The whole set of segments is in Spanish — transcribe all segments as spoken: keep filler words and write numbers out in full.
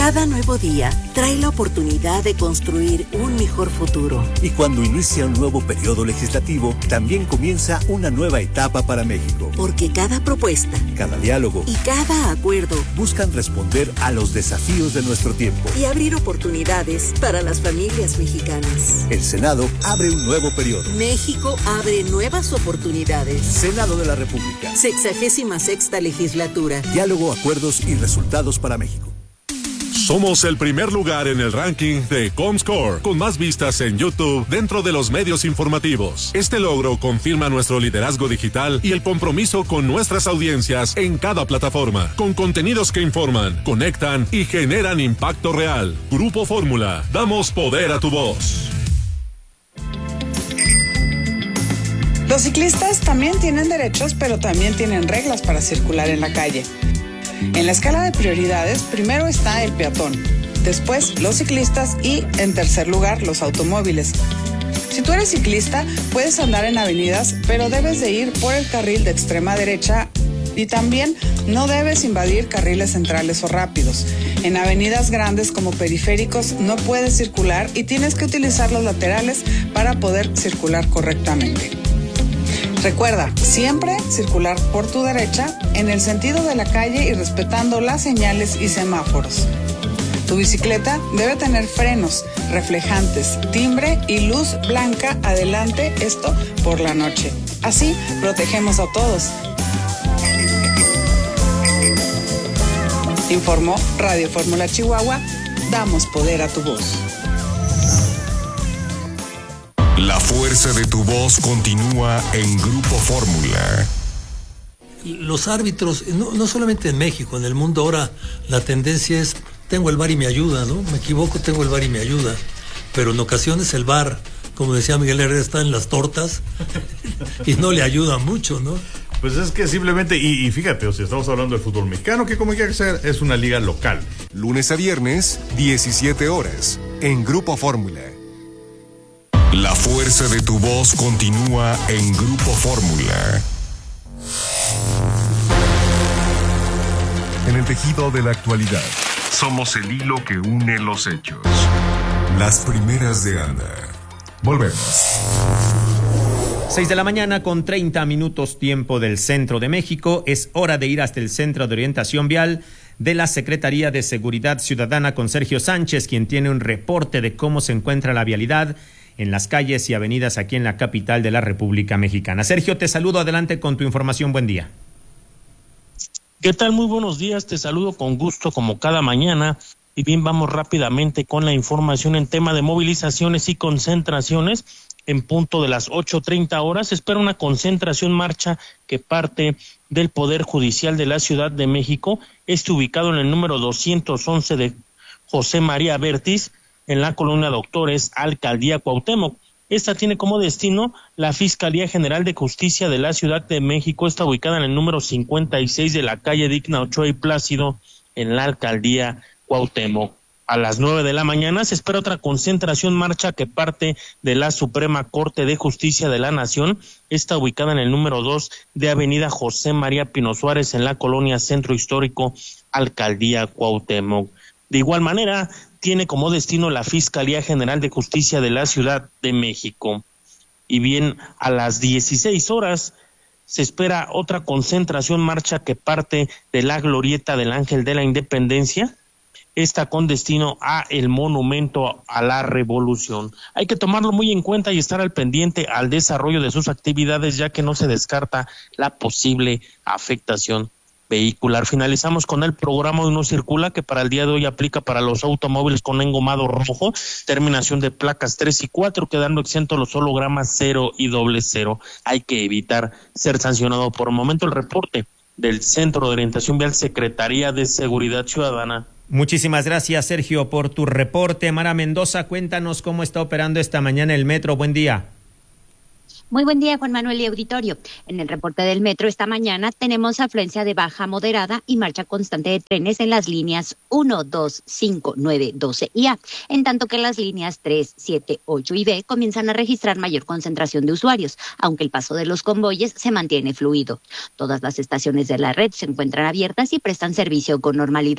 Cada nuevo día trae la oportunidad de construir un mejor futuro. Y cuando inicia un nuevo periodo legislativo, también comienza una nueva etapa para México. Porque cada propuesta, cada diálogo y cada acuerdo buscan responder a los desafíos de nuestro tiempo y abrir oportunidades para las familias mexicanas. El Senado abre un nuevo periodo. México abre nuevas oportunidades. Senado de la República. Sexagésima sexta legislatura. Diálogo, acuerdos y resultados para México. Somos el primer lugar en el ranking de Comscore, con más vistas en YouTube dentro de los medios informativos. Este logro confirma nuestro liderazgo digital y el compromiso con nuestras audiencias en cada plataforma, con contenidos que informan, conectan y generan impacto real. Grupo Fórmula, damos poder a tu voz. Los ciclistas también tienen derechos, pero también tienen reglas para circular en la calle. En la escala de prioridades, primero está el peatón, después los ciclistas y, en tercer lugar, los automóviles. Si tú eres ciclista, puedes andar en avenidas, pero debes de ir por el carril de extrema derecha y también no debes invadir carriles centrales o rápidos. En avenidas grandes como periféricos no puedes circular y tienes que utilizar los laterales para poder circular correctamente. Recuerda, siempre circular por tu derecha en el sentido de la calle y respetando las señales y semáforos. Tu bicicleta debe tener frenos, reflejantes, timbre y luz blanca adelante, esto por la noche. Así protegemos a todos. Informó Radio Fórmula Chihuahua, damos poder a tu voz. La fuerza de tu voz continúa en Grupo Fórmula. Los árbitros, no, no solamente en México, en el mundo ahora la tendencia es, tengo el V A R y me ayuda, ¿no? Me equivoco, tengo el V A R y me ayuda. Pero en ocasiones el V A R, como decía Miguel Herrera, está en las tortas y no le ayuda mucho, ¿no? Pues es que simplemente, y, y fíjate, o sea, estamos hablando del fútbol mexicano, que como quiera que sea, es una liga local. Lunes a viernes, diecisiete horas, en Grupo Fórmula. La fuerza de tu voz continúa en Grupo Fórmula. En el tejido de la actualidad, somos el hilo que une los hechos. Las primeras de Ana. Volvemos. seis de la mañana con treinta minutos tiempo del centro de México. Es hora de ir hasta el Centro de Orientación Vial de la Secretaría de Seguridad Ciudadana con Sergio Sánchez, quien tiene un reporte de cómo se encuentra la vialidad en las calles y avenidas aquí en la capital de la República Mexicana. Sergio, te saludo, adelante con tu información, buen día. ¿Qué tal? Muy buenos días, te saludo con gusto como cada mañana y bien, vamos rápidamente con la información en tema de movilizaciones y concentraciones. En punto de las ocho treinta horas se espera una concentración marcha que parte del Poder Judicial de la Ciudad de México, este ubicado en el número doscientos once de José María Bertis, en la colonia Doctores, Alcaldía Cuauhtémoc. Esta tiene como destino la Fiscalía General de Justicia de la Ciudad de México, está ubicada en el número cincuenta y seis de la calle Digna Ochoa y Plácido, en la Alcaldía Cuauhtémoc. A las nueve de la mañana se espera otra concentración marcha que parte de la Suprema Corte de Justicia de la Nación, está ubicada en el número dos de Avenida José María Pino Suárez, en la colonia Centro Histórico, Alcaldía Cuauhtémoc. De igual manera, tiene como destino la Fiscalía General de Justicia de la Ciudad de México. Y bien, a las dieciséis horas se espera otra concentración marcha que parte de la Glorieta del Ángel de la Independencia, esta con destino a el Monumento a la Revolución. Hay que tomarlo muy en cuenta y estar al pendiente al desarrollo de sus actividades, ya que no se descarta la posible afectación vehicular. Finalizamos con el programa Uno Circula, que para el día de hoy aplica para los automóviles con engomado rojo, terminación de placas tres y cuatro, quedando exentos los hologramas cero y doble cero. Hay que evitar ser sancionado. Por el momento, el reporte del Centro de Orientación Vial, Secretaría de Seguridad Ciudadana. Muchísimas gracias, Sergio, por tu reporte. Mara Mendoza, cuéntanos cómo está operando esta mañana el metro. Buen día. Muy buen día, Juan Manuel y auditorio. En el reporte del metro esta mañana tenemos afluencia de baja moderada y marcha constante de trenes en las líneas uno, dos, cinco, nueve, doce y A, en tanto que las líneas tres, siete, ocho y B comienzan a registrar mayor concentración de usuarios, aunque el paso de los convoyes se mantiene fluido. Todas las estaciones de la red se encuentran abiertas y prestan servicio con normalidad.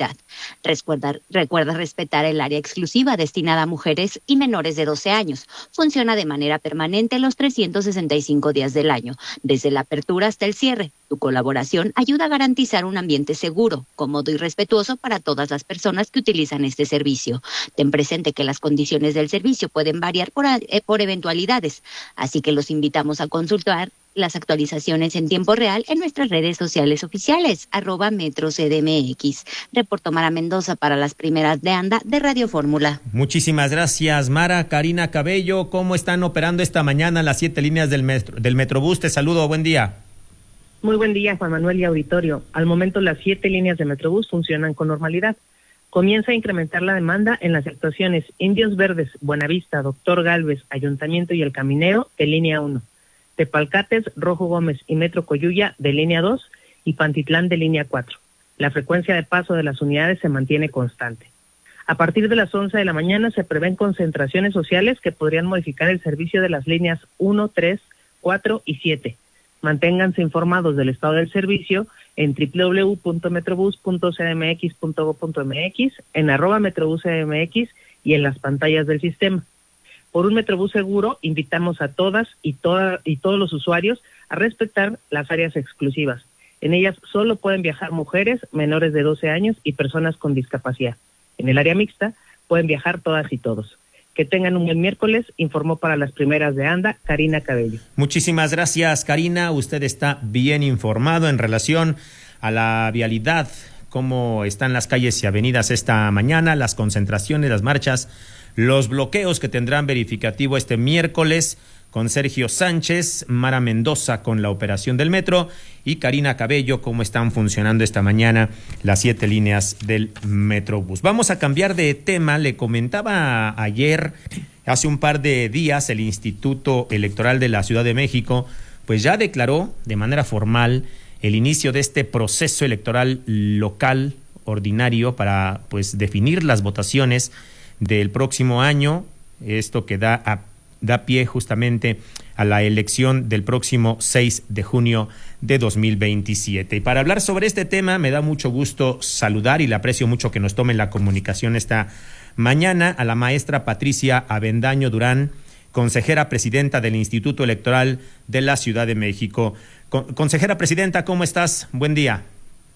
Recuerda, recuerda respetar el área exclusiva destinada a mujeres y menores de doce años. Funciona de manera permanente los trescientos sesenta y cinco días del año, desde la apertura hasta el cierre. Tu colaboración ayuda a garantizar un ambiente seguro, cómodo y respetuoso para todas las personas que utilizan este servicio. Ten presente que las condiciones del servicio pueden variar por, eh, por eventualidades, así que los invitamos a consultar las actualizaciones en tiempo real en nuestras redes sociales oficiales, arroba Metro C D M X. Reportó Mara Mendoza para las primeras de anda de Radio Fórmula. Muchísimas gracias, Mara. Karina Cabello, ¿cómo están operando esta mañana las siete líneas del metro, del Metrobús? Te saludo, buen día. Muy buen día, Juan Manuel y auditorio. Al momento las siete líneas de Metrobús funcionan con normalidad. Comienza a incrementar la demanda en las actuaciones Indios Verdes, Buenavista, Doctor Gálvez, Ayuntamiento y El Caminero de línea uno. Tepalcates, Rojo Gómez y Metro Coyuya de línea dos y Pantitlán de línea cuatro. La frecuencia de paso de las unidades se mantiene constante. A partir de las once de la mañana se prevén concentraciones sociales que podrían modificar el servicio de las líneas uno, tres, cuatro y siete. Manténganse informados del estado del servicio en doble u doble u doble u punto metrobús punto c d m x punto gob punto m x, en arroba metrobús c d m x y en las pantallas del sistema. Por un Metrobús seguro, invitamos a todas y, toda, y todos los usuarios a respetar las áreas exclusivas. En ellas solo pueden viajar mujeres, menores de doce años y personas con discapacidad. En el área mixta pueden viajar todas y todos. Que tengan un buen miércoles, informó para las primeras de anda Karina Cabello. Muchísimas gracias, Karina. Usted está bien informado en relación a la vialidad, cómo están las calles y avenidas esta mañana, las concentraciones, las marchas, los bloqueos que tendrán verificativo este miércoles con Sergio Sánchez, Mara Mendoza con la operación del metro y Karina Cabello, cómo están funcionando esta mañana las siete líneas del Metrobús. Vamos a cambiar de tema. Le comentaba ayer, hace un par de días, el Instituto Electoral de la Ciudad de México, pues ya declaró de manera formal el inicio de este proceso electoral local ordinario para pues definir las votaciones del próximo año. Esto que da a da pie justamente a la elección del próximo seis de junio de dos mil veintisiete. Y para hablar sobre este tema me da mucho gusto saludar y le aprecio mucho que nos tome la comunicación esta mañana a la maestra Patricia Avendaño Durán, consejera presidenta del Instituto Electoral de la Ciudad de México. Con- consejera presidenta, ¿cómo estás? Buen día.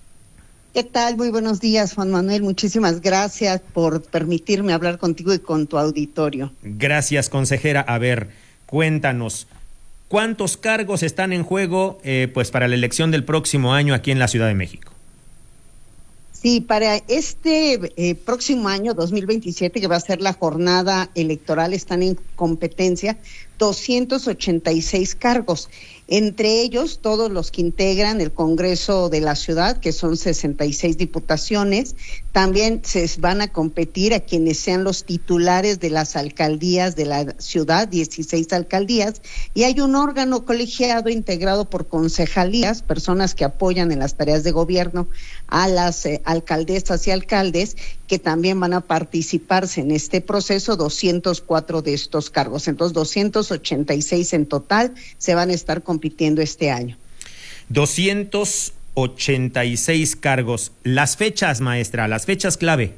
¿Qué tal? Muy buenos días, Juan Manuel. Muchísimas gracias por permitirme hablar contigo y con tu auditorio. Gracias, consejera. A ver, cuéntanos, ¿cuántos cargos están en juego eh, pues para la elección del próximo año aquí en la Ciudad de México? Sí, para este eh, próximo año, dos mil veintisiete, que va a ser la jornada electoral, están en competencia doscientos ochenta y seis cargos. Entre ellos, todos los que integran el Congreso de la Ciudad, que son sesenta y seis diputaciones. También se van a competir a quienes sean los titulares de las alcaldías de la ciudad, dieciséis alcaldías, y hay un órgano colegiado integrado por concejalías, personas que apoyan en las tareas de gobierno a las eh, alcaldesas y alcaldes, que también van a participarse en este proceso, doscientos cuatro de estos cargos. Entonces, doscientos ochenta y seis en total se van a estar compitiendo este año. doscientos ochenta y seis cargos. Las fechas, maestra, las fechas clave.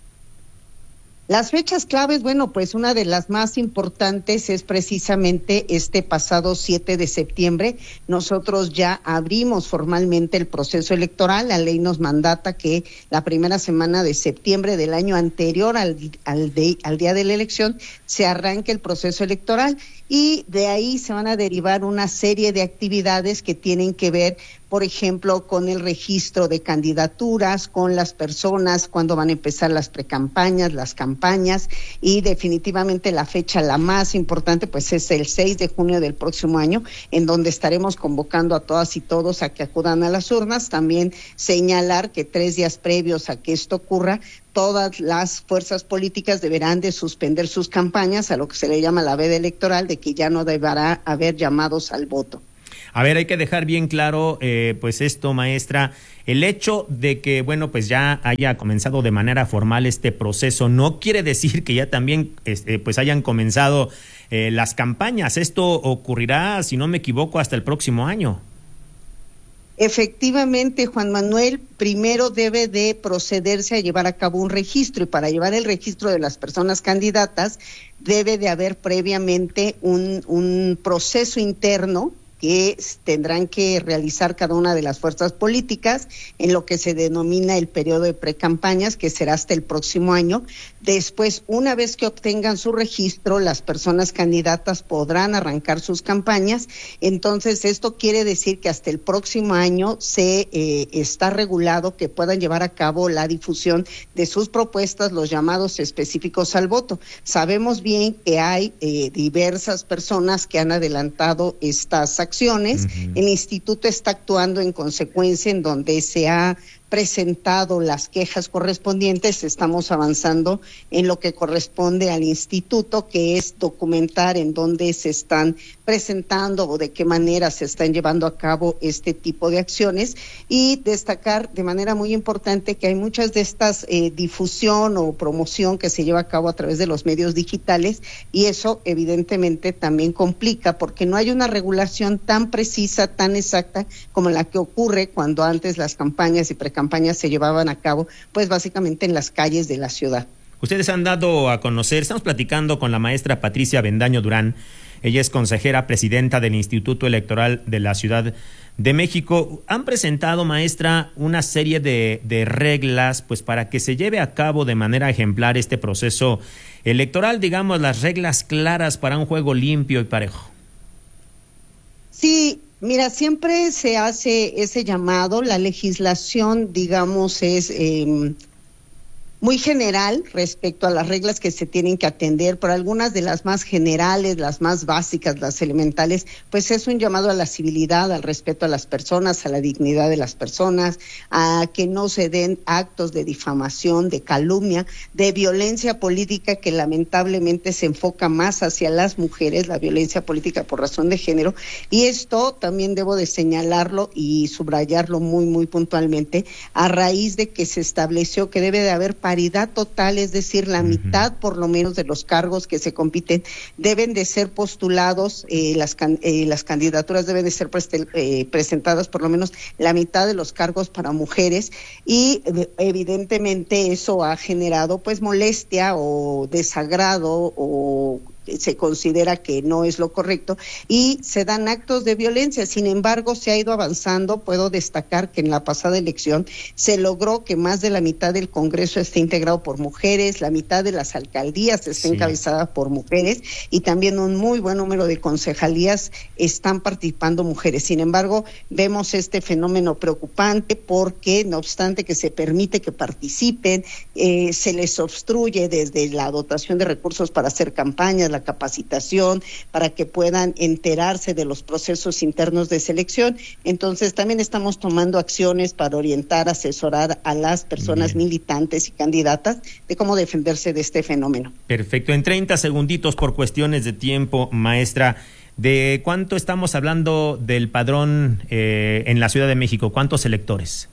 Las fechas claves, bueno, pues una de las más importantes es precisamente este pasado siete de septiembre. Nosotros ya abrimos formalmente el proceso electoral. La ley nos mandata que la primera semana de septiembre del año anterior al, al, de, al día de la elección se arranque el proceso electoral, y de ahí se van a derivar una serie de actividades que tienen que ver, por ejemplo, con el registro de candidaturas, con las personas, cuando van a empezar las precampañas, las campañas, y definitivamente la fecha la más importante pues es el seis de junio del próximo año, en donde estaremos convocando a todas y todos a que acudan a las urnas. También señalar que tres días previos a que esto ocurra, todas las fuerzas políticas deberán de suspender sus campañas, a lo que se le llama la veda electoral, de que ya no deberá haber llamados al voto. A ver, hay que dejar bien claro, eh, pues esto, maestra, el hecho de que, bueno, pues ya haya comenzado de manera formal este proceso no quiere decir que ya también, este, pues hayan comenzado eh, las campañas. Esto ocurrirá, si no me equivoco, hasta el próximo año. Efectivamente, Juan Manuel, primero debe de procederse a llevar a cabo un registro, y para llevar el registro de las personas candidatas debe de haber previamente un, un proceso interno que tendrán que realizar cada una de las fuerzas políticas en lo que se denomina el periodo de precampañas, que será hasta el próximo año. Después, una vez que obtengan su registro, las personas candidatas podrán arrancar sus campañas. Entonces, esto quiere decir que hasta el próximo año se eh, está regulado que puedan llevar a cabo la difusión de sus propuestas, los llamados específicos al voto. Sabemos bien que hay eh, diversas personas que han adelantado estas acciones. Uh-huh. El instituto está actuando en consecuencia, en donde se ha presentado las quejas correspondientes. Estamos avanzando en lo que corresponde al instituto, que es documentar en dónde se están presentando o de qué manera se están llevando a cabo este tipo de acciones, y destacar de manera muy importante que hay muchas de estas eh, difusión o promoción que se lleva a cabo a través de los medios digitales, y eso evidentemente también complica porque no hay una regulación tan precisa, tan exacta como la que ocurre cuando antes las campañas y precampañas campañas se llevaban a cabo, pues básicamente en las calles de la ciudad. Ustedes han dado a conocer, estamos platicando con la maestra Patricia Avendaño Durán, ella es consejera presidenta del Instituto Electoral de la Ciudad de México. Han presentado, maestra, una serie de, de reglas, pues para que se lleve a cabo de manera ejemplar este proceso electoral, digamos, las reglas claras para un juego limpio y parejo. Sí. Mira, siempre se hace ese llamado. La legislación, digamos, es eh, muy general respecto a las reglas que se tienen que atender, pero algunas de las más generales, las más básicas, las elementales, pues es un llamado a la civilidad, al respeto a las personas, a la dignidad de las personas, a que no se den actos de difamación, de calumnia, de violencia política, que lamentablemente se enfoca más hacia las mujeres, la violencia política por razón de género. Y esto también debo de señalarlo y subrayarlo muy, muy puntualmente, a raíz de que se estableció que debe de haber paridad total, es decir, la uh-huh. mitad por lo menos de los cargos que se compiten deben de ser postulados, eh, las, can, eh, las candidaturas deben de ser preste, eh, presentadas por lo menos la mitad de los cargos para mujeres, y eh, evidentemente eso ha generado pues molestia o desagrado, o se considera que no es lo correcto y se dan actos de violencia. Sin embargo, se ha ido avanzando. Puedo destacar que en la pasada elección se logró que más de la mitad del Congreso esté integrado por mujeres, la mitad de las alcaldías esté sí. encabezada por mujeres, y también un muy buen número de concejalías están participando mujeres. Sin embargo, vemos este fenómeno preocupante porque, no obstante que se permite que participen, eh, se les obstruye desde la dotación de recursos para hacer campañas, la capacitación, para que puedan enterarse de los procesos internos de selección. Entonces, también estamos tomando acciones para orientar, asesorar a las personas Bien. militantes y candidatas de cómo defenderse de este fenómeno. Perfecto. En treinta segunditos, por cuestiones de tiempo, maestra, ¿de cuánto estamos hablando del padrón eh, en la Ciudad de México? ¿Cuántos electores?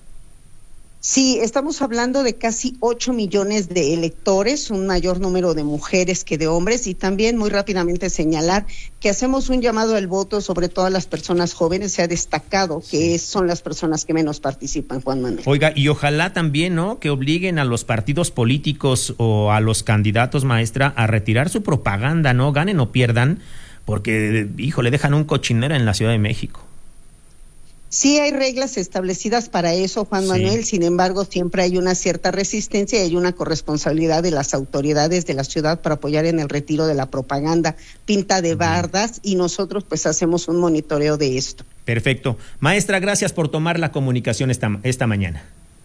Sí, estamos hablando de casi ocho millones de electores, un mayor número de mujeres que de hombres, y también muy rápidamente señalar que hacemos un llamado al voto, sobre todo a las personas jóvenes. Se ha destacado que son las personas que menos participan, Juan Manuel. Oiga, y ojalá también, ¿no?, que obliguen a los partidos políticos o a los candidatos, maestra, a retirar su propaganda, ¿no? Ganen o pierdan, porque, híjole, dejan un cochinero en la Ciudad de México. Sí hay reglas establecidas para eso, Juan Manuel, sí. Sin embargo, siempre hay una cierta resistencia y hay una corresponsabilidad de las autoridades de la ciudad para apoyar en el retiro de la propaganda, pinta de bardas, y nosotros pues hacemos un monitoreo de esto. Perfecto. Maestra, gracias por tomar la comunicación esta, esta mañana.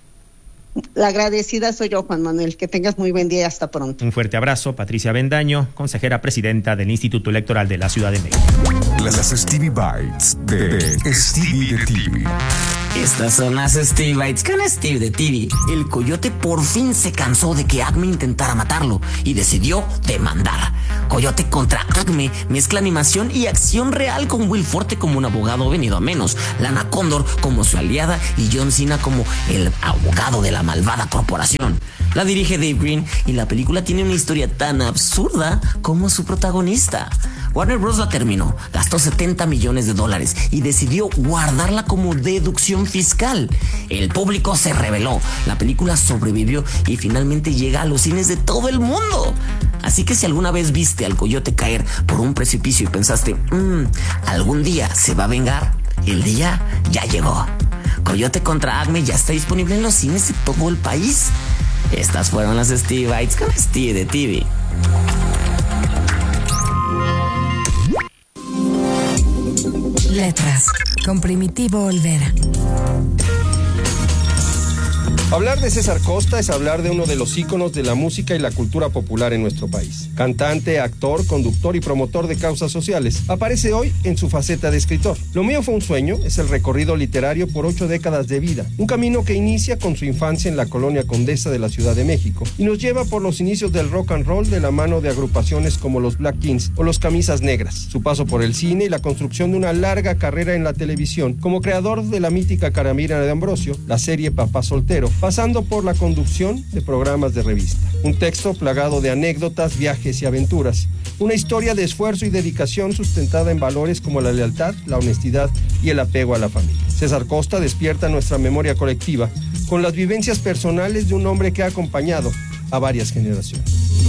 La agradecida soy yo, Juan Manuel. Que tengas muy buen día y hasta pronto. Un fuerte abrazo. Patricia Avendaño, consejera presidenta del Instituto Electoral de la Ciudad de México. Las Stevie Bites de, de Stevie de T V. Estas son las Stevie Bites con Steve de T V. El coyote por fin se cansó de que Acme intentara matarlo y decidió demandar. Coyote contra Acme mezcla animación y acción real, con Will Forte como un abogado venido a menos, Lana Condor como su aliada y John Cena como el abogado de la malvada corporación. La dirige Dave Green y la película tiene una historia tan absurda como su protagonista. Warner Bros. La terminó, gastó setenta millones de dólares y decidió guardarla como deducción fiscal. El público se rebeló, la película sobrevivió y finalmente llega a los cines de todo el mundo. Así que si alguna vez viste al coyote caer por un precipicio y pensaste, mmm, algún día se va a vengar, el día ya llegó. Coyote contra Acme ya está disponible en los cines de todo el país. Estas fueron las Steve Bites con Steve de T V. Letras, con Primitivo Olvera. Hablar de César Costa es hablar de uno de los íconos de la música y la cultura popular en nuestro país. Cantante, actor, conductor y promotor de causas sociales, aparece hoy en su faceta de escritor. Lo mío fue un sueño es el recorrido literario por ocho décadas de vida, un camino que inicia con su infancia en la colonia Condesa de la Ciudad de México y nos lleva por los inicios del rock and roll de la mano de agrupaciones como los Black Kings o los Camisas Negras, su paso por el cine y la construcción de una larga carrera en la televisión como creador de la mítica Caramira de Ambrosio, la serie Papá Soltero, pasando por la conducción de programas de revista. Un texto plagado de anécdotas, viajes y aventuras. Una historia de esfuerzo y dedicación sustentada en valores como la lealtad, la honestidad y el apego a la familia. César Costa despierta nuestra memoria colectiva con las vivencias personales de un hombre que ha acompañado a varias generaciones.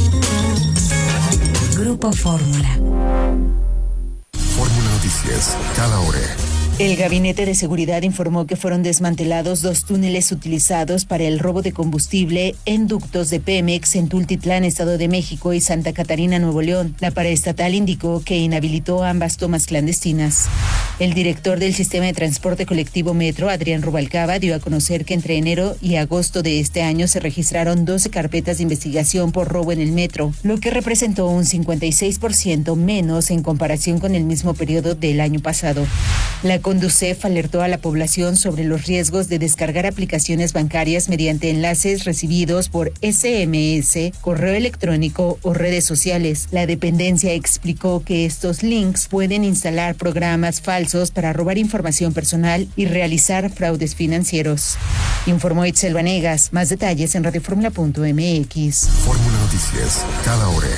Grupo Fórmula. Fórmula Noticias, cada hora. El Gabinete de Seguridad informó que fueron desmantelados dos túneles utilizados para el robo de combustible en ductos de Pemex en Tultitlán, Estado de México, y Santa Catarina, Nuevo León. La paraestatal indicó que inhabilitó ambas tomas clandestinas. El director del Sistema de Transporte Colectivo Metro, Adrián Rubalcaba, dio a conocer que entre enero y agosto de este año se registraron doce carpetas de investigación por robo en el metro, lo que representó un cincuenta y seis por ciento menos en comparación con el mismo periodo del año pasado. La Conducef alertó a la población sobre los riesgos de descargar aplicaciones bancarias mediante enlaces recibidos por ese eme ese, correo electrónico o redes sociales. La dependencia explicó que estos links pueden instalar programas falsos para robar información personal y realizar fraudes financieros. Informó Itzel Vanegas. Más detalles en radioformula punto eme equis. Fórmula Noticias, cada hora.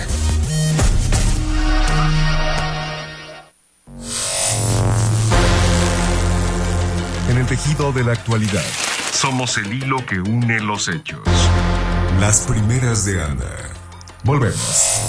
En el tejido de la actualidad, somos el hilo que une los hechos. Las primeras de Ana. Volvemos.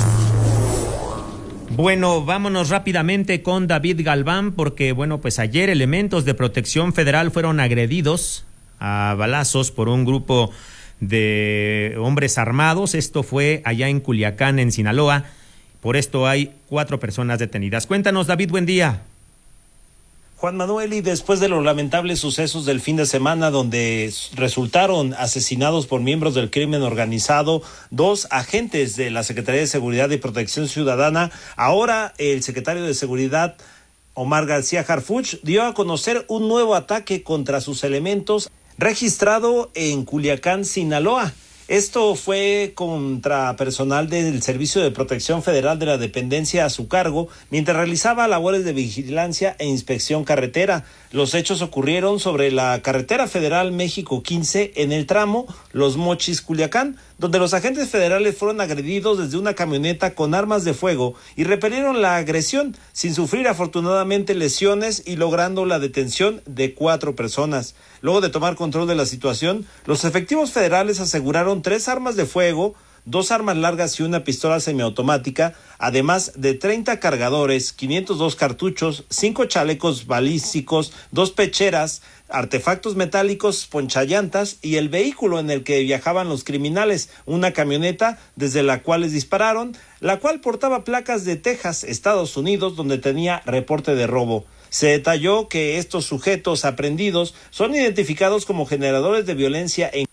Bueno, vámonos rápidamente con David Galván, porque, bueno, pues ayer elementos de Protección Federal fueron agredidos a balazos por un grupo de hombres armados. Esto fue allá en Culiacán, en Sinaloa. Por esto hay cuatro personas detenidas. Cuéntanos, David, buen día. Juan Manuel, y después de los lamentables sucesos del fin de semana donde resultaron asesinados por miembros del crimen organizado dos agentes de la Secretaría de Seguridad y Protección Ciudadana, ahora el secretario de Seguridad, Omar García Harfuch, dio a conocer un nuevo ataque contra sus elementos registrado en Culiacán, Sinaloa. Esto fue contra personal del Servicio de Protección Federal de la dependencia a su cargo mientras realizaba labores de vigilancia e inspección carretera. Los hechos ocurrieron sobre la carretera federal México quince en el tramo Los Mochis Culiacán, donde los agentes federales fueron agredidos desde una camioneta con armas de fuego y repelieron la agresión sin sufrir afortunadamente lesiones y logrando la detención de cuatro personas. Luego de tomar control de la situación, los efectivos federales aseguraron tres armas de fuego, dos armas largas y una pistola semiautomática, además de treinta cargadores, quinientos dos cartuchos, cinco chalecos balísticos, dos pecheras, artefactos metálicos, ponchallantas y el vehículo en el que viajaban los criminales, una camioneta desde la cual les dispararon, la cual portaba placas de Texas, Estados Unidos, donde tenía reporte de robo. Se detalló que estos sujetos aprehendidos son identificados como generadores de violencia en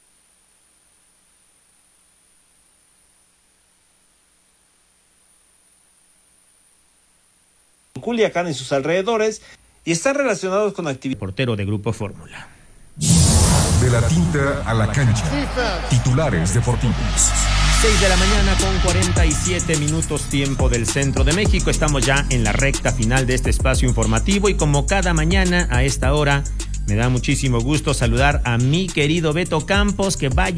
Culiacán y sus alrededores y están relacionados con actividades. Portero de Grupo Fórmula. De la tinta a la cancha. Titulares deportivos. seis de la mañana con cuarenta y siete minutos tiempo del centro de México. Estamos ya en la recta final de este espacio informativo y como cada mañana a esta hora me da muchísimo gusto saludar a mi querido Beto Campos, que vaya